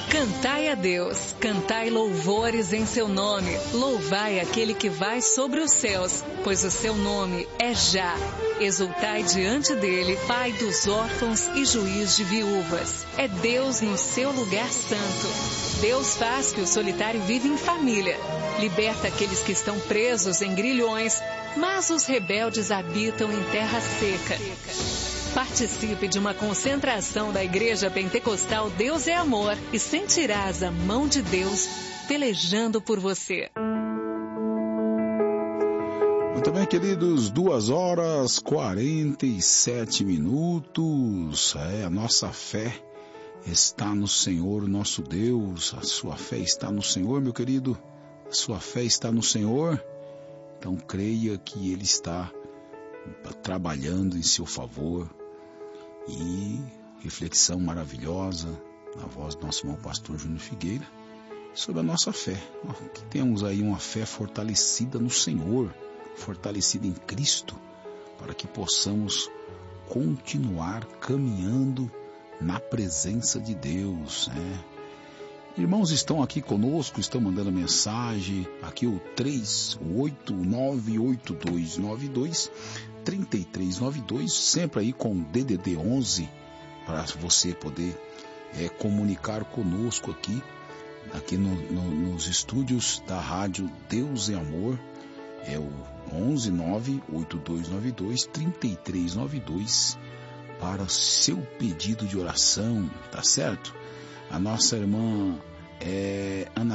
Cantai a Deus, cantai louvores em seu nome, louvai aquele que vai sobre os céus, pois o seu nome é Já. Exultai diante dele, Pai dos órfãos e juiz de viúvas. É Deus no seu lugar santo. Deus faz que o solitário vive em família. Liberta aqueles que estão presos em grilhões, mas os rebeldes habitam em terra seca. Participe de uma concentração da Igreja Pentecostal Deus é Amor e sentirás a mão de Deus pelejando por você. Muito bem, queridos, 2h47. A nossa fé está no Senhor, nosso Deus. A sua fé está no Senhor, meu querido. A sua fé está no Senhor. Então creia que Ele está trabalhando em seu favor. E reflexão maravilhosa na voz do nosso irmão pastor Júnior Figueira sobre a nossa fé. Que temos aí uma fé fortalecida no Senhor, fortalecida em Cristo, para que possamos continuar caminhando na presença de Deus, né? Irmãos estão aqui conosco, estão mandando mensagem, aqui o 38982923392, sempre aí com DDD 11, para você poder comunicar conosco aqui nos estúdios da rádio Deus é Amor, é o 11982923392, para seu pedido de oração, tá certo? A nossa irmã Ana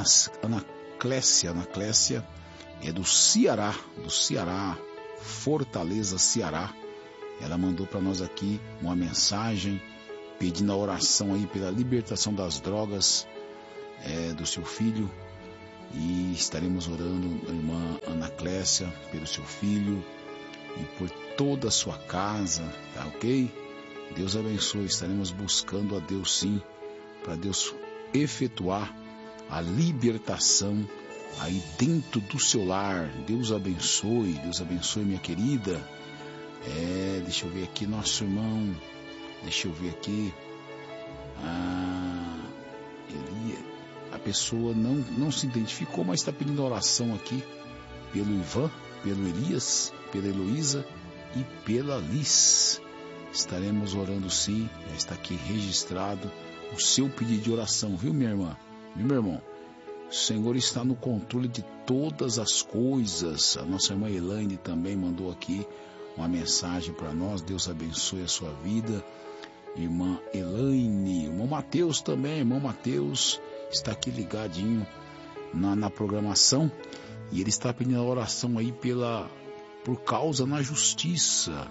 Clécia é do Ceará, Fortaleza, Ceará. Ela mandou para nós aqui uma mensagem pedindo a oração aí pela libertação das drogas do seu filho, e estaremos orando, irmã Ana Clécia, pelo seu filho e por toda a sua casa, tá ok? Deus abençoe, estaremos buscando a Deus sim, para Deus efetuar a libertação aí dentro do seu lar. Deus abençoe, minha querida. Deixa eu ver aqui, nosso irmão, a pessoa não se identificou, mas está pedindo oração aqui pelo Ivan, pelo Elias, pela Heloísa e pela Liz. Estaremos orando sim, já está aqui registrado o seu pedido de oração, viu, minha irmã? Viu, meu irmão? O Senhor está no controle de todas as coisas. A nossa irmã Elaine também mandou aqui uma mensagem para nós. Deus abençoe a sua vida, irmã Elaine. Irmão Mateus também, irmão Mateus está aqui ligadinho na programação, e ele está pedindo a oração aí por causa na justiça.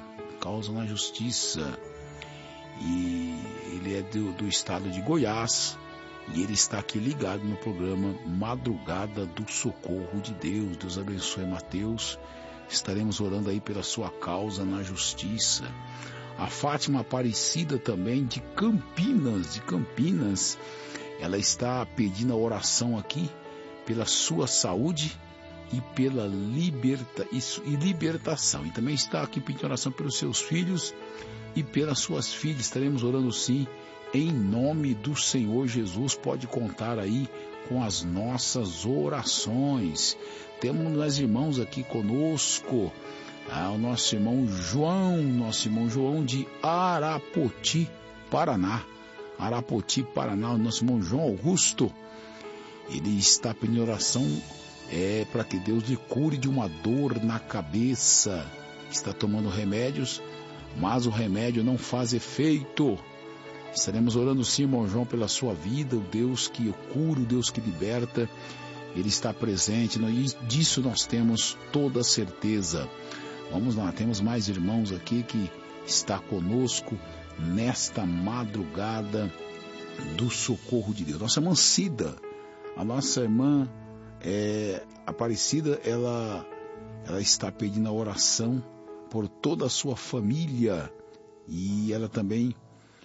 E ele é do estado de Goiás, e ele está aqui ligado no programa Madrugada do Socorro de Deus. Deus abençoe, Mateus. Estaremos orando aí pela sua causa na justiça. A Fátima Aparecida também, de Campinas, ela está pedindo a oração aqui pela sua saúde e pela libertação. E também está aqui pedindo oração pelos seus filhos e pelas suas filhas. Estaremos orando sim, em nome do Senhor Jesus. Pode contar aí com as nossas orações. Temos nós irmãos aqui conosco, o nosso irmão João de Arapoti, Paraná, o nosso irmão João Augusto. Ele está pedindo oração para que Deus lhe cure de uma dor na cabeça. Está tomando remédios, mas o remédio não faz efeito. Estaremos orando sim, irmão João, pela sua vida, o Deus que cura, o Deus que liberta. Ele está presente, disso nós temos toda a certeza. Vamos lá, temos mais irmãos aqui que está conosco nesta madrugada do socorro de Deus. Nossa irmã Cida, a nossa irmã Aparecida, ela está pedindo a oração por toda a sua família, e ela também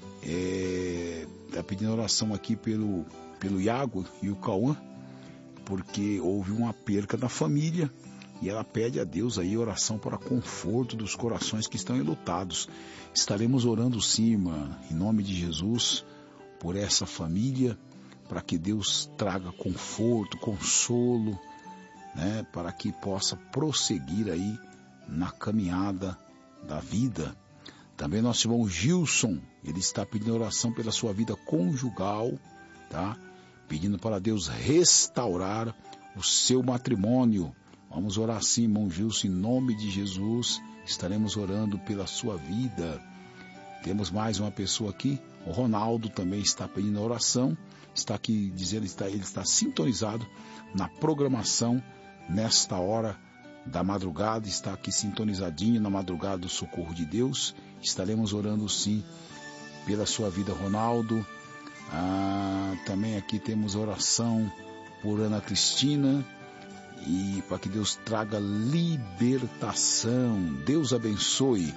está pedindo oração aqui pelo Iago e o Cauã, porque houve uma perca na família, e ela pede a Deus aí oração para conforto dos corações que estão enlutados. Estaremos orando sim, irmã, em nome de Jesus, por essa família, para que Deus traga conforto, consolo, né, para que possa prosseguir aí na caminhada da vida. Também nosso irmão Gilson, ele está pedindo oração pela sua vida conjugal, tá? Pedindo para Deus restaurar o seu matrimônio. Vamos orar sim, irmão Gilson, em nome de Jesus, estaremos orando pela sua vida. Temos mais uma pessoa aqui, o Ronaldo também está pedindo oração, está aqui dizendo que ele está sintonizado na programação nesta hora da madrugada, está aqui sintonizadinho na madrugada do Socorro de Deus. Estaremos orando sim pela sua vida, Ronaldo. Também aqui temos oração por Ana Cristina e para que Deus traga libertação. Deus abençoe.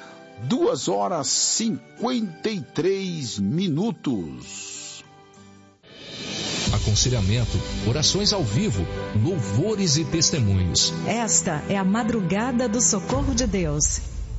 2h53. Aconselhamento, orações ao vivo, louvores e testemunhos. Esta é a madrugada do Socorro de Deus.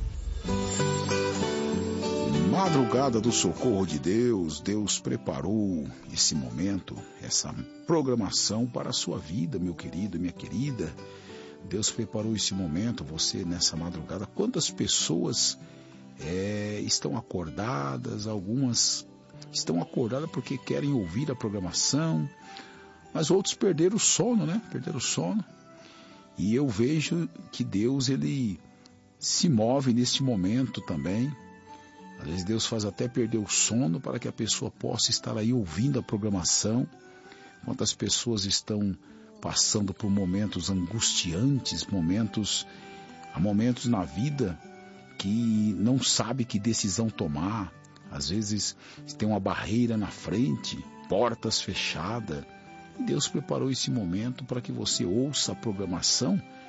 Madrugada do Socorro de Deus, Deus preparou esse momento, essa programação para a sua vida, meu querido, minha querida. Deus preparou esse momento, você nessa madrugada. Quantas pessoas estão acordadas, algumas estão acordadas porque querem ouvir a programação, mas outros perderam o sono, né? Perderam o sono. E eu vejo que Deus, ele se move neste momento também. Às vezes Deus faz até perder o sono para que a pessoa possa estar aí ouvindo a programação. Quantas pessoas estão passando por momentos angustiantes, há momentos na vida que não sabe que decisão tomar. Às vezes tem uma barreira na frente, portas fechadas. E Deus preparou esse momento para que você ouça a programação